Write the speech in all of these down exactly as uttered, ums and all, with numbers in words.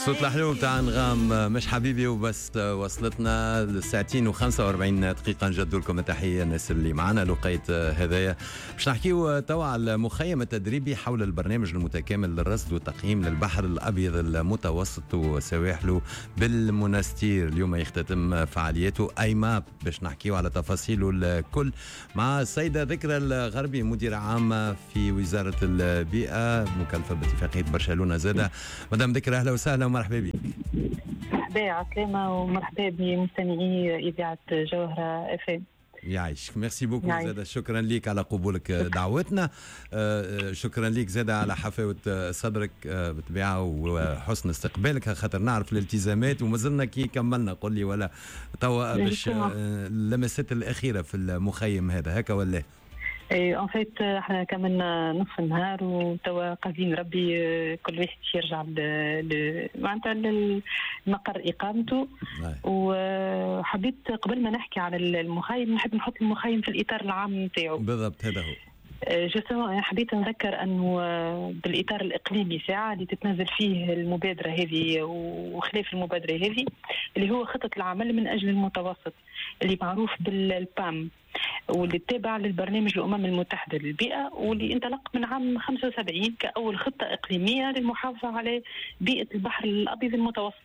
صوت الحلو بتاع انغام مش حبيبي وبس وصلتنا لساعتين وخمسة وأربعين دقيقة. نجدوا لكم التحية الناس اللي معنا لقيت هدايا. باش نحكيو توا على المخيم التدريبي حول البرنامج المتكامل للرصد والتقييم للبحر الأبيض المتوسط وسواحله بالمنستير. اليوم يختتم فعالياته أي ماب باش نحكيو على تفاصيله الكل مع السيدة ذكرى الغربي مدير عام في وزارة البيئة مكلفة باتفاقية برشلونة زادة. مدام ذكرى أهلا وسهلا ومرحبا بك. مرحبا عسلامة ومرحبا بمستمعي إذاعة جوهرة اف ام. يعيشك. ميرسي بوكو زاده. شكرا ليك على قبولك دعوتنا. شكرا ليك زاده على حفاوة صدرك بالطبيعة وحسن استقبالك خاطر نعرف الالتزامات ومازلنا كي كملنا. قل لي ولا توا باش اللمسات الأخيرة في المخيم هذا هكا ولا؟ اي ان فيت احنا كملنا نصف النهار وتوا قاعدين ربي كل واحد يرجع ل معناتها للمقر اقامته. وحبيت قبل ما نحكي على المخيم نحب نحط المخيم في الاطار العام نتاعو. بالضبط هذا هو. جوستومون حبيت نذكر انه بالاطار الاقليمي ساعه اللي تتنازل فيه المبادره هذه وخلاف المبادره هذه اللي هو خطه العمل من اجل المتوسط اللي معروف بالبام واللي تابع للبرنامج الأمم المتحدة للبيئة واللي انطلق من عام خمسة وسبعين كأول خطة إقليمية للمحافظة على بيئة البحر الأبيض المتوسط.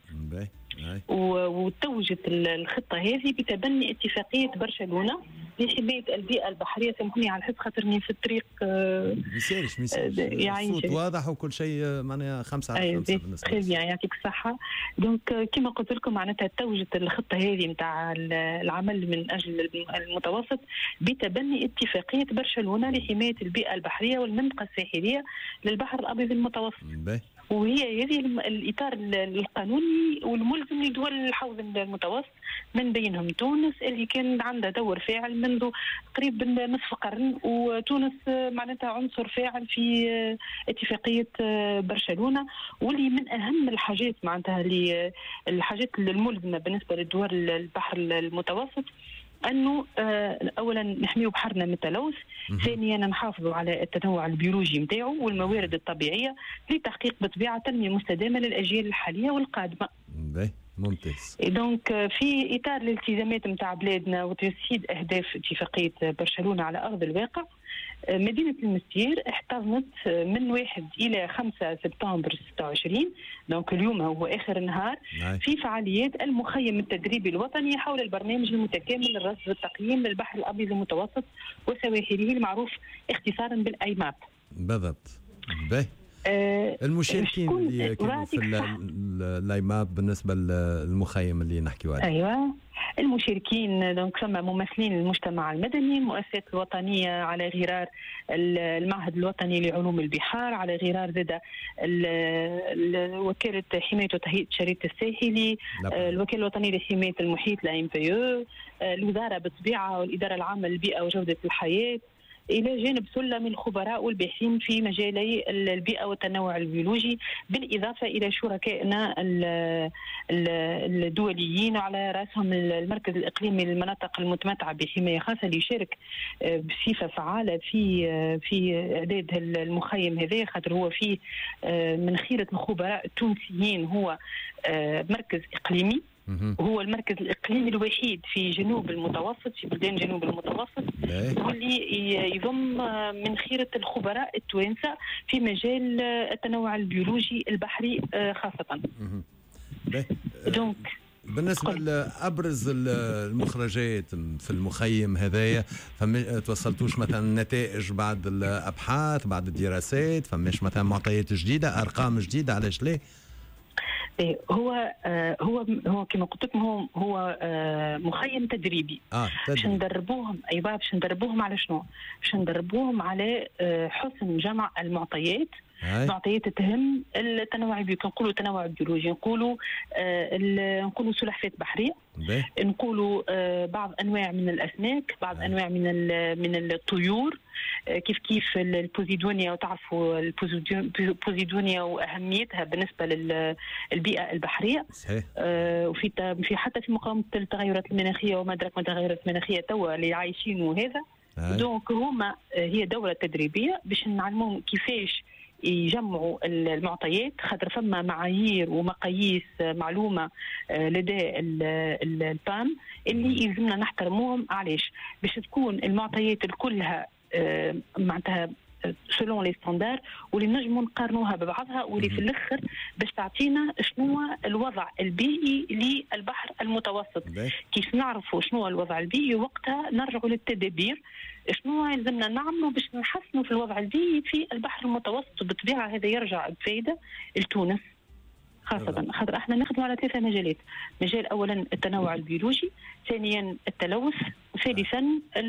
وتوجت الخطة هذه بتبني اتفاقية برشلونة لحماية البيئة البحرية. سامحوني على الحس خاطر من في الطريق ميسالش ميسالش الصوت واضح وكل شيء معناها خمسة على خمسة بالنسبة لي. يعطيك الصحة. دونك كما قلت لكم معناتها توجت الخطة هذه نتاع العمل من أجل المتوسط بتبني اتفاقية برشلونة لحماية البيئة البحرية والمنطقة الساحلية للبحر الأبيض المتوسط. وهي هذه الإطار القانوني والملزم لدول الحوض المتوسط من بينهم تونس اللي كان عندها دور فاعل منذ قريب نصف قرن. وتونس معناتها عنصر فاعل في اتفاقية برشلونة واللي من أهم الحاجات معناتها الحاجات الملزمة بالنسبة لدول البحر المتوسط أنه أولا نحميو بحرنا من التلوث، ثانيا نحافظوا على التنوع البيولوجي متاعه والموارد الطبيعية لتحقيق بطبيعة تنمية مستدامة للأجيال الحالية والقادمة. ممتاز. دونك في إطار الالتزامات متاع بلادنا وتجسيد أهداف اتفاقية برشلونة على أرض الواقع، مدينة المستير احتضنت من واحد إلى خمسة سبتمبر ستة وعشرين دونك اليوم هو آخر النهار في فعاليات المخيم التدريبي الوطني حول البرنامج المتكامل للرصد والتقييم للبحر الأبيض المتوسط وسواحله المعروف اختصارا بالأيماب. بالضبط. باهي. أه المشاركين اللي كانوا في اللايماب بالنسبه للمخيم اللي نحكيو عليه. ايوه المشاركين دونك ثم ممثلين المجتمع المدني، المؤسسات الوطنيه على غرار المعهد الوطني لعلوم البحار، على غرار زاده وكاله حمايه وتهيئه شريط الساحلي، الوكاله الوطنيه لحمايه المحيط لا ام بي او، الوزاره بالطبيعه والاداره العامه للبيئه وجوده الحياه، إلى جانب سلة من الخبراء والباحثين في مجالي البيئة والتنوع البيولوجي، بالإضافة إلى شركائنا الدوليين على رأسهم المركز الإقليمي للمناطق المتمتعة بحماية خاصة اللي يشارك بصفة فعالة في في إعداد المخيم هذا، خاطر هو فيه من خيرة الخبراء التونسيين. هو مركز إقليمي، وهو المركز الإقليمي الوحيد في جنوب المتوسط، في بلدان جنوب المتوسط، واللي يضم من خيرة الخبراء التوانسة في مجال التنوع البيولوجي البحري خاصة. دونك بالنسبة لأبرز المخرجات في المخيم هذايا، فما توصلتوش مثلا نتائج بعد الأبحاث بعد الدراسات؟ فماش مثلا معطيات جديدة أرقام جديدة؟ علاش ليه؟ هو هو هو كما قلت لكم هو هو مخيم تدريبي. اه باش ندربوهم. ايوه باش ندربوهم على شنو؟ باش ندربوهم على حسن جمع المعطيات. معطيات تهم التنوع البيولوجي. نقولوا التنوع البيولوجي، نقولوا آه نقولوا سلحفاة بحرية، نقولوا آه بعض انواع من الاسماك، بعض انواع من من الطيور، آه كيف كيف البوزيدونيا. وتعرفوا البوزيدونيا واهميتها بالنسبه للبيئه البحريه. صحيح. آه وفي في حتى في مقاومه التغيرات المناخيه وما ادراك ما التغيرات المناخيه توا اللي عايشين. وهذا دونك هما هي دوره تدريبيه باش نعلمهم كيفاش يجمعوا المعطيات، خاطر فما معايير ومقاييس معلومه لدى البام اللي يلزمنا نحترموهم. علاش؟ باش تكون المعطيات كلها معناتها سولون لي ستاندار واللي نجموا نقارنوها ببعضها، واللي في الاخر باش تعطينا شنو الوضع البيئي للبحر المتوسط. كيف نعرفوا شنو الوضع البيئي وقتها نرجعوا للتدابير شنو يلزمنا نعملوا باش نحسنوا في الوضع البيئي في البحر المتوسط. وبالطبيعه هذا يرجع بفائده لتونس خاصة، خاطر احنا نخدموا على ثلاثة مجالات. مجال اولا التنوع البيولوجي، ثانيا التلوث، ثالثا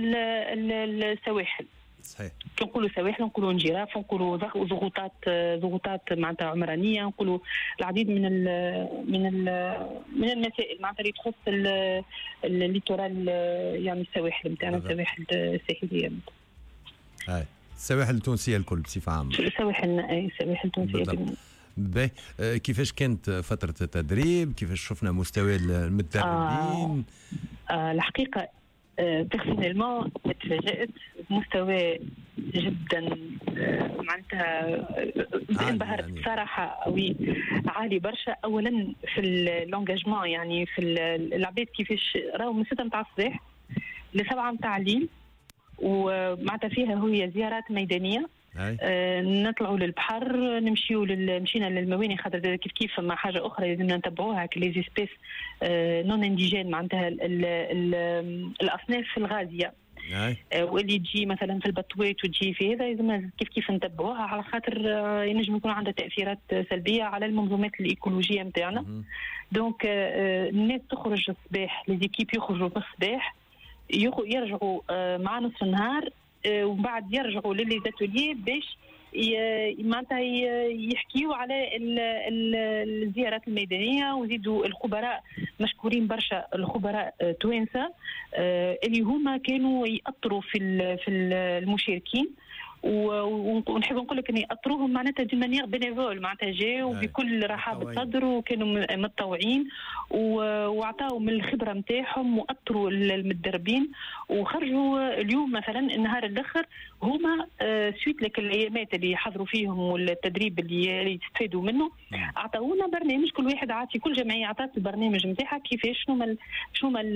السواحل. صحيح. كي نقولوا سواحل نقولوا انجراف، نقولوا ضغوطات ضغوطات معناتها عمرانيه، نقولوا العديد من ال من ال من المسائل معناتها اللي تخص الليتورال، يعني السواحل نتاعنا، السواحل الساحليه. هاي السواحل التونسيه الكل بصفه عامه. السواحل اي السواحل التونسيه. باهي، كيفاش كانت فتره التدريب؟ كيفاش شفنا مستوى المتدربين؟ آه آه الحقيقه بيرسونيلمون تفاجأت بمستوى جدا معناتها انبهرت يعني. صراحه وي عالي برشا. اولا في اللونجاجمون، يعني في العباد كيفاش راهو من ستة نتاع الصباح لسبعة نتاع الليل، ومعناتها فيها هي زيارات ميدانيه. آه نطلعوا للبحر، نمشيوا لل... مشينا للموانئ، خاطر كيف كيف مع حاجه اخرى لازمنا نتبعوها كلي زيسبيس آه نون انديجين، معناتها ال... ال... ال... الاصناف الغازيه آه واللي تجي مثلا في البطويت وتجي في هذا لازم كيف كيف نتبعوها، على خاطر آه ينجم يكون عندها تاثيرات سلبيه على المنظومات الايكولوجيه نتاعنا. دونك آه الناس تخرج الصباح، لي زيكيب يخرجوا في الصباح، يرجعوا آه مع نصف النهار، ومن بعد يرجعوا للي زاتوليي باش معناتها يحكيوا على الزيارات الميدانيه، ويزيدوا الخبراء مشكورين برشا، الخبراء توانسه اللي هما كانوا يأطروا في في المشاركين، ونحب نقول لك اني اطروهم معناتها دي مانيير بينيفول، معناتها جاوا بكل رحابه صدر وكانوا متطوعين وعطاوا من الخبره نتاعهم واطروا المتدربين، وخرجوا اليوم مثلا النهار الاخر هما سويت لك الايامات اللي حضروا فيهم والتدريب اللي يستفادوا منه، اعطونا برنامج. كل واحد عاطي، كل جمعيه عطات البرنامج نتاعها كيفاش شنو من شنو من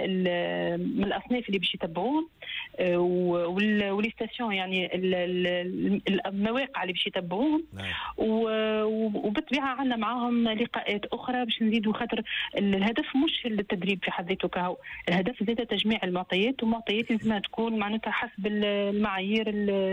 الاصناف اللي باش يتبعوهم، والستاسيون يعني المواقع اللي باش يتبعوهم، وبالطبيعه عندنا معاهم لقاءات اخرى باش نزيدوا، خاطر الهدف مش التدريب في حد ذاته كهو، الهدف زاد تجميع المعطيات، ومعطيات لازم تكون معناتها حسب المعايير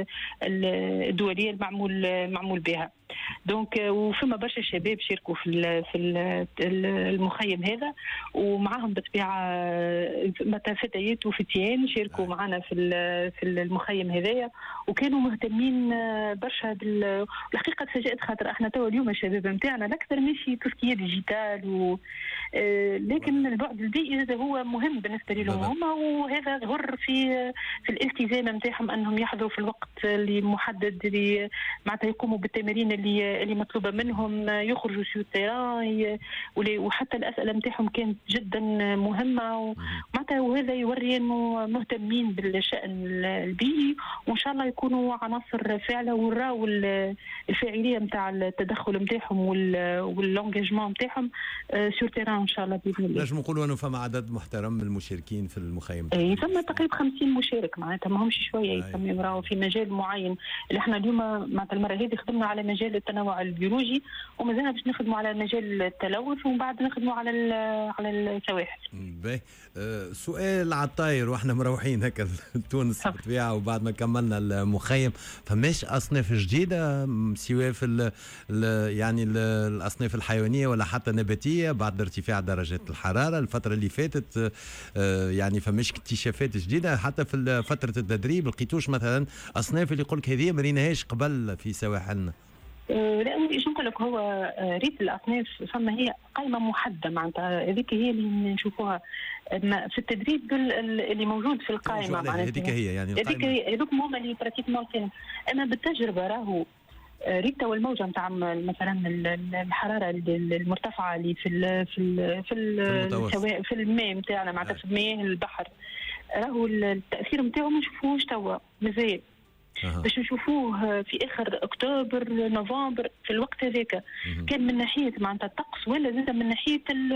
الدوليه المعمول المعمول بها. دونك وفما برشا شباب شاركوا في في المخيم هذا، ومعاهم بالطبيعه متى فتيات وفتيان شاركوا معنا في في المخيم هذايا، وكانوا مهتمين برشا بال. الحقيقه تفاجات، خاطر احنا توا اليوم الشباب نتاعنا الاكثر ماشي تسكيه ديجيتال و... لكن البعد البيئي هذا هو مهم بالنسبه لهم هما، وهذا ظهر في في الالتزام نتاعهم انهم يحضروا في الوقت اللي محدد، اللي معناتها يقوموا بالتمارين اللي اللي مطلوبه منهم، يخرجوا سو التيران، وحتى الاسئله نتاعهم كانت جدا مهمه، ومعناتها وهذا يوري انه مهتمين بالشان البيئي، وان شاء الله يكونوا عناصر فاعله وراو الفاعليه نتاع التدخل نتاعهم والانجاجمون نتاعهم سو التيران ان شاء الله باذن الله. نجم نقولوا انه فما عدد محترم من المشاركين في المخيم؟ اي فما تقريبا خمسين مشارك، معناتها ماهمش شويه، يسميهم راهو في مجال معين اللي احنا اليوم معناتها المره هذه خدمنا على مجال التنوع البيولوجي، ومازلنا باش نخدموا على مجال التلوث، ومن بعد نخدموا على على السواحل. باهي، أه سؤال على الطاير واحنا مروحين هكا لتونس بالطبيعه، وبعد ما كملنا المخيم، فماش اصناف جديده سواء في ال ال يعني ال الاصناف الحيوانيه ولا حتى نباتيه بعد ارتفاع درجات الحراره الفتره اللي فاتت؟ أه يعني فماش اكتشافات جديده حتى في فتره التدريب؟ لقيتوش مثلا اصناف اللي يقول لك هذه ما ريناهاش قبل في سواحلنا؟ لا ايش نقول لك، هو ريت الاصناف فما هي قائمه محدده، معناتها هذيك هي اللي نشوفوها في التدريب اللي موجود في القائمه، معناتها هذيك هي يعني هذيك هي هذوك هما اللي براتيكمون كانوا. انا بالتجربه راهو ريتا والموجه نتاع مثلا الحراره المرتفعه اللي في ال في ال في ال في الماء نتاعنا، معناتها في مياه البحر، راهو التاثير نتاعو ما نشوفوش توا مازال. أه. باش نشوفوه في اخر اكتوبر نوفمبر في الوقت هذاك. كان من ناحيه معناتها الطقس ولا زاد من ناحيه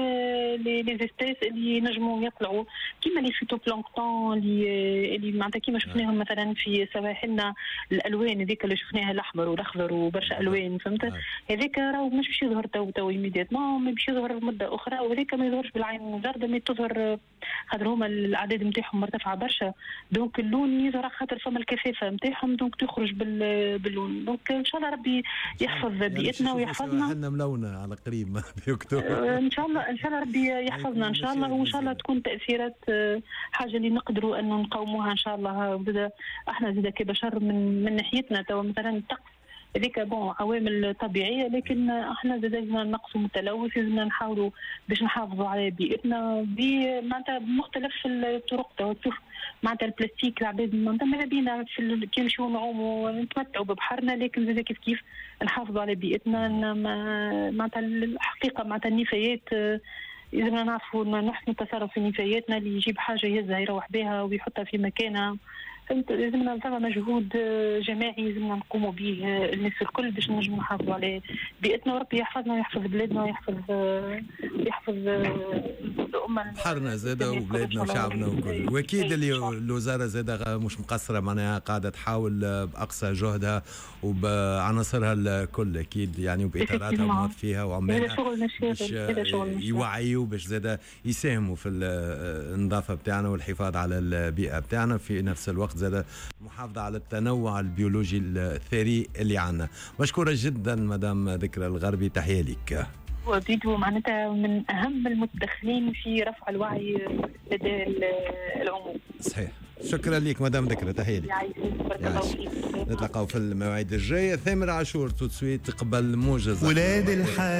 لي زيسبيس اللي ينجموا يطلعوا كيما لي فيتوبلانكتون اللي اللي معناتها كيما شفناهم مثلا في سواحلنا، الالوان هذيك اللي شفناها الاحمر والاخضر وبرشا الوان فهمت. هذاك راهو مش باش يظهر تو تو ايميدياتمون، باش يظهر مده اخرى، وهذاك ما يظهرش بالعين المجرده، ما تظهر خاطر هما الاعداد نتاعهم مرتفعه برشا، دونك اللون يظهر خاطر فما الكثافه نتاعهم، دونك تخرج باللون. دونك ان شاء الله ربي يحفظ بيئتنا يعني ويحفظنا. احنا ملونه على قريب في اكتوبر ان شاء الله، ان شاء الله ربي يحفظنا ان شاء الله، وان شاء الله تكون تاثيرات حاجه اللي نقدروا انه نقاوموها ان شاء الله. زاد احنا زاد كبشر من من ناحيتنا تو مثلا الطقس هذيك بون عوامل طبيعيه، لكن احنا زاد لازمنا نقصوا من التلوث، لازمنا نحاولوا باش نحافظوا على بيئتنا معناتها بمختلف الطرق. تو تشوف معناتها البلاستيك العباد معناتها ماذا بينا في كي نمشيو نعوموا نتمتعوا ببحرنا، لكن زاد كيف كيف نحافظوا على بيئتنا. معناتها الحقيقه معناتها النفايات لازمنا نعرفوا نحسن التصرف في نفاياتنا، اللي يجيب حاجه يهزها يروح بها ويحطها في مكانها. فهمت، لازمنا فما مجهود جماعي لازمنا نقوموا به الناس الكل باش نجموا نحافظوا على بيئتنا، وربي يحفظنا ويحفظ بلادنا ويحفظ يحفظ الامه بحرنا زاده وبلادنا وشعبنا وكل. واكيد اللي الوزاره زاده مش مقصره، معناها قاعده تحاول باقصى جهدها وبعناصرها الكل اكيد يعني، وباطاراتها وموظفيها وعمالها باش يوعيوا باش زاده يساهموا في النظافه بتاعنا والحفاظ على البيئه بتاعنا، في نفس الوقت زاد المحافظة على التنوع البيولوجي الثري اللي عندنا. مشكورة جدا مدام ذكرى الغربي، تحية لك. وبيدو معناتها من أهم المتدخلين في رفع الوعي لدى العموم. صحيح، شكرا لك مدام ذكرى، تحية لك. نتلقاو في المواعيد الجاية. ثامر عاشور تو سويت قبل موجز. ولاد الحال.